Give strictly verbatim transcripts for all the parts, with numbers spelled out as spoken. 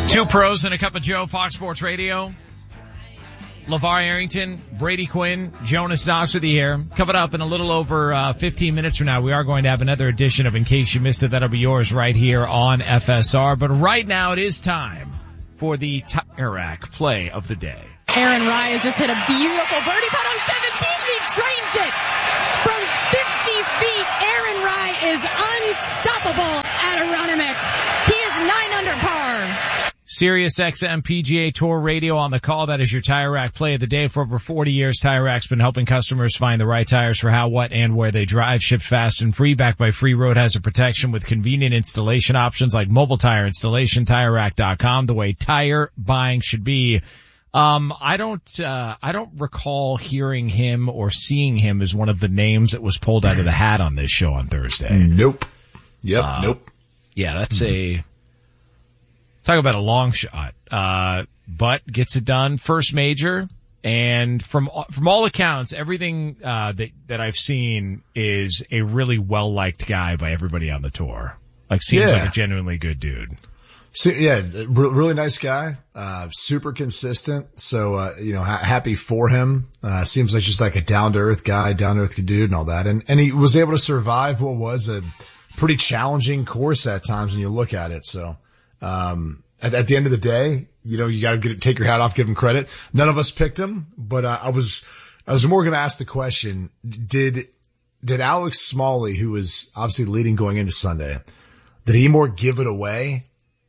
Two pros and a cup of Joe, Fox Sports Radio. LeVar Arrington, Brady Quinn, Jonas Knox with you here. Coming up in a little over uh, fifteen minutes from now, we are going to have another edition of In Case You Missed It. That'll be yours right here on F S R. But right now it is time for the Tire Rack play of the day. Aaron Rye has just hit a beautiful birdie putt on seventeen. He drains it from fifty feet. Aaron Rye is unstoppable at Aronimink. He is nine under par. Sirius X M P G A Tour Radio on the call. That is your Tire Rack play of the day. For over forty years, Tire Rack's been helping customers find the right tires for how, what, and where they drive. Shipped fast and free, backed by free road hazard protection with convenient installation options like mobile tire installation. Tire Rack dot com, the way tire buying should be. Um, I don't, uh, I don't recall hearing him or seeing him as one of the names that was pulled out of the hat on this show on Thursday. Nope. Yep. Uh, nope. Yeah, that's mm-hmm. a, talk about a long shot. Uh, but gets it done. First major. And from, from all accounts, everything, uh, that, that I've seen is a really well-liked guy by everybody on the tour. Like, seems yeah. like a genuinely good dude. So, yeah, really nice guy, uh, super consistent. So, uh, you know, ha- happy for him. Uh, seems like just like a down to earth guy, down to earth dude and all that. And, and he was able to survive what was a pretty challenging course at times when you look at it. So, um, at, at the end of the day, you know, you gotta get it, take your hat off, give him credit. None of us picked him, but, uh, I was, I was more going to ask the question, did, did Alex Smalley, who was obviously leading going into Sunday, did he more give it away?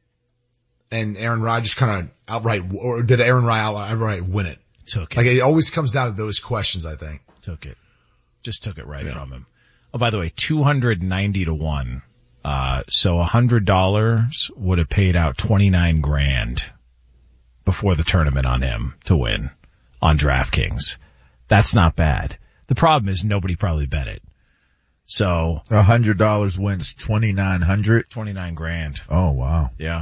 And Aaron Rye just kind of outright, or did Aaron Rye outright win it? Took it. Like it always comes down to those questions, I think. Took it. Just took it right yeah. from him. Oh, by the way, two hundred ninety to one. Uh, so one hundred dollars would have paid out twenty-nine grand before the tournament on him to win on DraftKings. That's not bad. The problem is nobody probably bet it. So. one hundred dollars wins twenty-nine hundred? twenty-nine grand. Oh, wow. Yeah.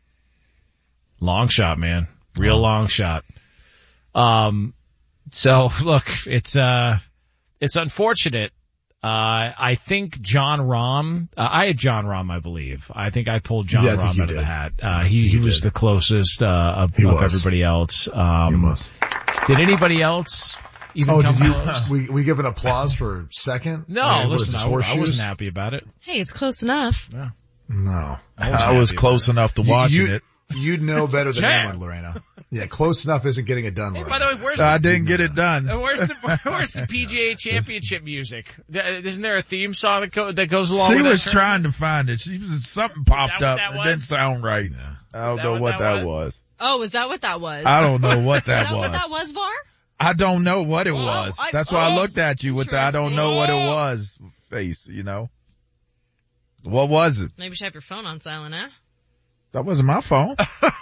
Long shot, man. Real oh. long shot. Um, so look, it's, uh, it's unfortunate. Uh, I think John Rahm, uh, I had John Rahm, I believe. I think I pulled John yeah, Rahm out did. of the hat. Uh, he, he was the closest, uh, of, of everybody else. Um, he was. Did anybody else even oh, come did you, close? we, we give an applause for second? No, I mean, listen, I, I wasn't happy about it. Hey, it's close enough. Yeah. No. I, I was close enough to watching you, you, it. You'd know better than anyone, Lorena. Yeah, close enough isn't getting it done. Hey, Lorena. by the way, where's so the, I didn't get it done. Where's the, where's the P G A Championship music? Isn't there a theme song that, go, that goes along she with it? She was that trying to find it. She was, something popped up. It was? didn't sound right. Yeah. I don't that know what what that that was? was. Oh, is that what that was? I don't know what that, that was. What that was, Var? I don't know what it oh, was. I, That's oh, why I looked at you with the I don't know what it was face, you know. What was it? Maybe you should have your phone on silent, eh? That wasn't my phone.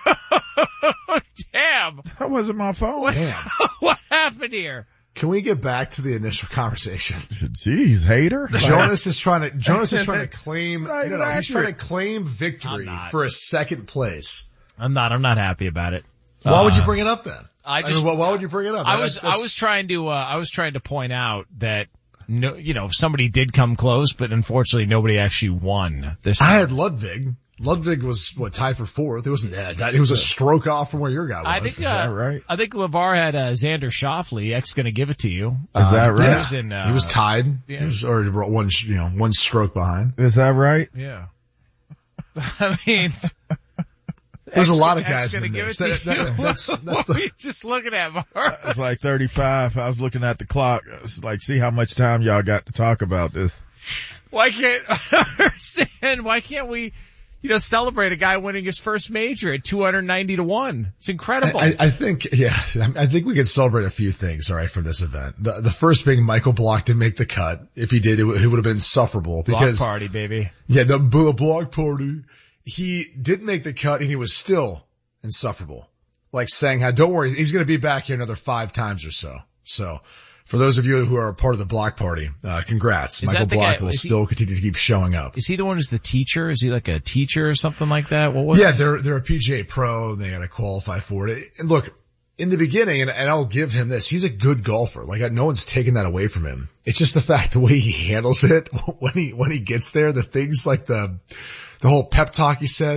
Damn. That wasn't my phone. What, Damn. What happened here? Can we get back to the initial conversation? Jeez, hater. Jonas is trying to, Jonas is trying to claim, no, no, no, he's trying to claim victory for a second place. I'm not, I'm not happy about it. Why uh, would you bring it up then? I just, I mean, why, why would you bring it up? I was, that's, I was trying to, uh, I was trying to point out that no, you know, somebody did come close, but unfortunately nobody actually won this time. I had Ludwig. Ludwig was, what, tied for fourth. It wasn't that. that it was a stroke off from where your guy was. I think, uh, Is that right? I think LeVar had, uh, Xander Schauffele. X gonna give it to you. Is that uh, right? Yeah. He was, in, uh, he was tied. Yeah. He was already one, you know, one stroke behind. Is that right? Yeah. I mean, there's X, a lot of X guys in the give mix. it to That, that, you. that's, that's what the, were you just looking at, Var? It's like thirty-five. I was looking at the clock. It's like, see how much time y'all got to talk about this. Why can't, I understand, why can't we, you know, celebrate a guy winning his first major at two hundred ninety to one? It's incredible. I, I think, yeah, I think we could celebrate a few things, all right, from this event. The, the first being Michael Block didn't make the cut. If he did, it, w- it would have been insufferable because. Block party, baby. Yeah, the, the block party. He didn't make the cut and he was still insufferable. Like saying, how, don't worry, he's going to be back here another five times or so. So. For those of you who are a part of the block party, uh, congrats. Is Michael Block guy, will he, still continue to keep showing up. Is he the one who's the teacher? Is he like a teacher or something like that? What was Yeah, this? they're, they're a P G A pro and they gotta qualify for it. And look, in the beginning, and, and I'll give him this, he's a good golfer. Like, no one's taking that away from him. It's just the fact the way he handles it when he, when he gets there, the things like the, the whole pep talk he said,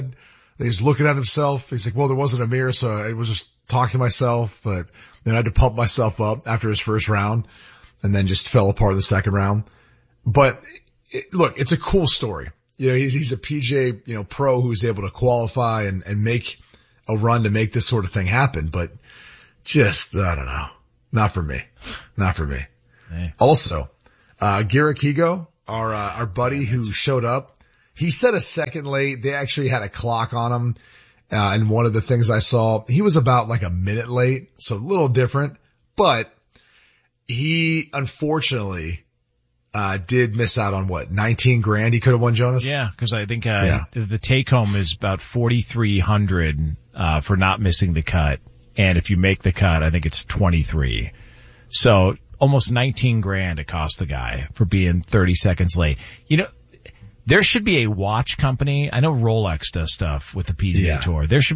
He's looking at himself. He's like, well, there wasn't a mirror, so I was just talking to myself, but then I had to pump myself up after his first round and then just fell apart in the second round. But it, look, it's a cool story. You know, he's, he's a P G A, you know, pro who's able to qualify and, and make a run to make this sort of thing happen. But just, I don't know. Not for me. Not for me. Hey. Also, uh, Garrett Higo, our, uh, our buddy who showed up, he set a second late. They actually had a clock on him. Uh, and one of the things I saw, he was about like a minute late. So a little different, but he unfortunately, uh, did miss out on what, nineteen grand he could have won, Jonas? Yeah, cause I think, uh, yeah. the, the take home is about forty-three hundred, uh, for not missing the cut. And if you make the cut, I think it's twenty-three. So almost nineteen grand it cost the guy for being thirty seconds late. You know, there should be a watch company. I know Rolex does stuff with the P G A yeah. Tour. There should